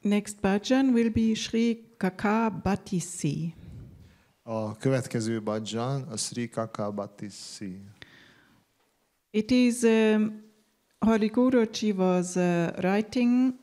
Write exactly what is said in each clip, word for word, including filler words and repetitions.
Next bhajan will be Sri Kakabhatisi. A következő bhajan a Sri Kakabhatisi. It is um, Holy Guruji was uh, writing,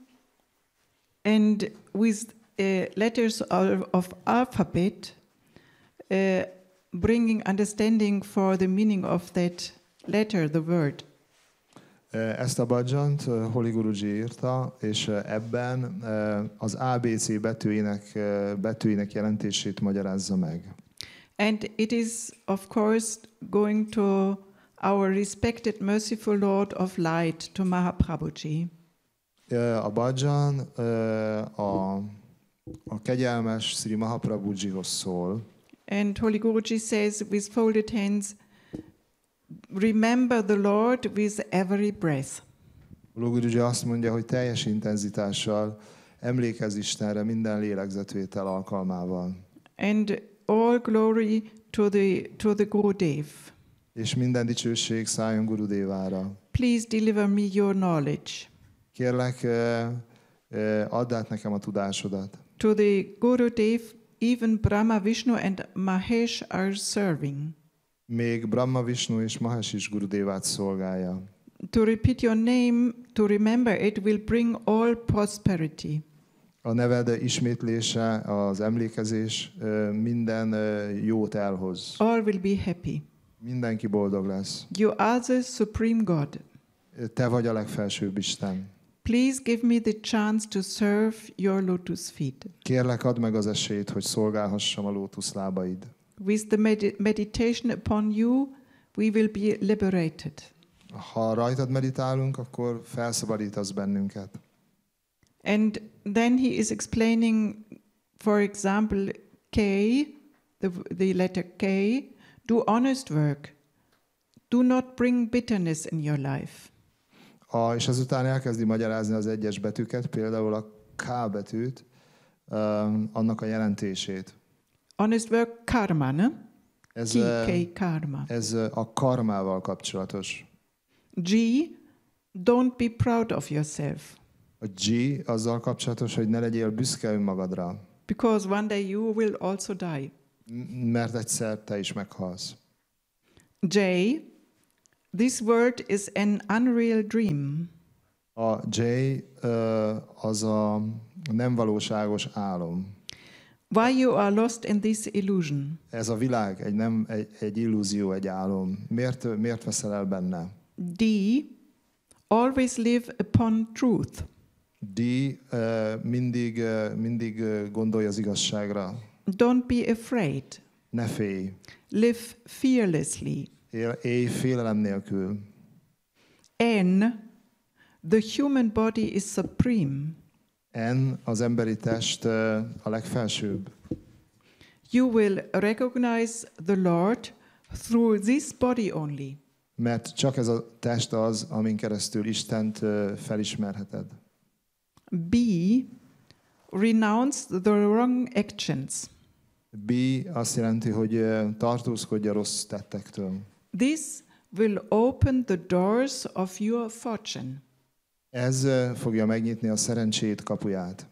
and with uh, letters of, of alphabet, uh, bringing understanding for the meaning of that letter, the word. Ezt a bhajant Holy Guruji írta, és ebben az á bé cé betűinek, betűinek jelentését magyarázza meg. And it is, of course, going to our respected, merciful Lord of Light, to Mahaprabhuji. A bhajan a, a kegyelmes Sri Mahaprabhujihoz szól. And Holy Guruji says with folded hands, remember the Lord with every breath. Holy Guruji azt mondja, hogy teljes intenzitással emlékezz Istenre minden lélegzetvétel alkalmával. And all glory to the to the Gurudev. És minden dicsőség szálljon Gurudévára. Please deliver me your knowledge. Kérlek, add át nekem a tudásodat. To the Gurudev, even Brahma, Vishnu and Mahesh are serving. Még Brahma, Vishnu és Mahesh is Gurudévát szolgálja. To repeat your name, to remember it will bring all prosperity. A neved ismétlése, az emlékezés minden jót elhoz. All will be happy. Mindenki boldog lesz. You are the supreme God. Te vagy a legfelsőbb Isten. Please give me the chance to serve your lotus feet. Kérlek, add meg az esélyt, hogy szolgálhassam a lótuszlábaid. With the med- meditation upon you, we will be liberated. Ha rajtad meditálunk, akkor felszabadítasz bennünket. And then he is explaining, for example, K, the, the letter K, do honest work. Do not bring bitterness in your life. A, és azután elkezdi magyarázni az egyes betűket, például a K betűt, um, annak a jelentését. Honest work, karma, ne? Ez, K, K, karma. ez a karmával kapcsolatos. G, don't be proud of yourself. A G azzal kapcsolatos, hogy ne legyél büszke önmagadra. Because one day you will also die. Mert egyszer te is meghalsz. J, this world is an unreal dream. A J uh, az a nem valóságos álom. Why you are lost in this illusion? Ez a világ egy, nem, egy, egy illúzió, egy álom. Miért, miért veszel el benne? D, always live upon truth. D uh, mindig, uh, mindig uh, gondolj az igazságra. Don't be afraid. Ne félj. Live fearlessly. Él, élj félelem nélkül. N, the human body is supreme. N, az emberi test uh, a legfelsőbb. You will recognize the Lord through this body only. Mert csak ez a test az, amin keresztül Istent uh, felismerheted. B, renounce the wrong actions. B azt jelenti, hogy uh, tartózkodj a rossz tettektől. This will open the doors of your fortune. Ez uh, fogja megnyitni a szerencsét kapuját.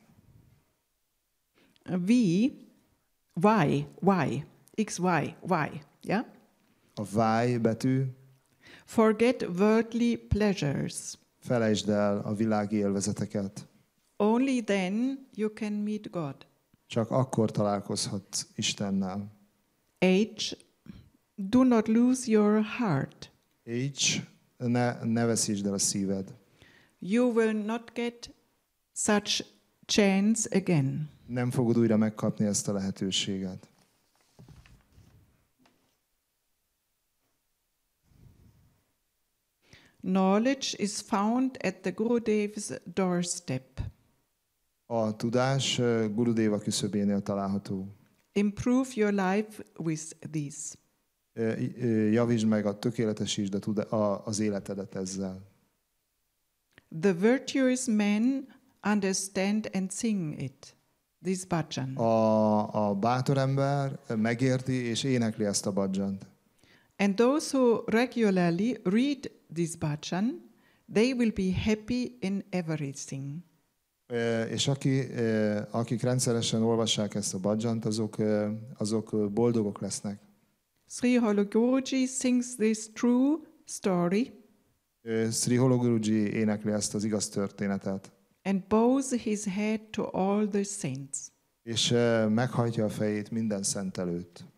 V, why, why, X, Y, why, yeah? A Y betű, Forget worldly pleasures. felejtsd el a világi élvezeteket. Only then you can meet God. Csak akkor találkozhatsz Istennel. H, do not lose your heart. H, ne, ne veszítsd el a szíved. You will not get such chance again. Nem fogod újra megkapni ezt a lehetőséget. Knowledge is found at the Gurudev's doorstep. A tudás uh, Gurudéva küszöbénél található. Improve your life with this. Uh, uh, Javítsd meg, a tökéletesítsd a tuda- a, az életedet ezzel. The virtuous men understand and sing it. This bhajan. A, a bátor ember megérti és énekli ezt a bhajant. And those who regularly read this bhajan, they will be happy in everything. És aki, akik rendszeresen olvassák ezt a bhajant, azok, azok boldogok lesznek. Sri Holo Guruji sings this true story. Sri Holo Guruji énekli ezt az igaz történetet. And bows his head to all the saints. És meghajtja a fejét minden szent előtt.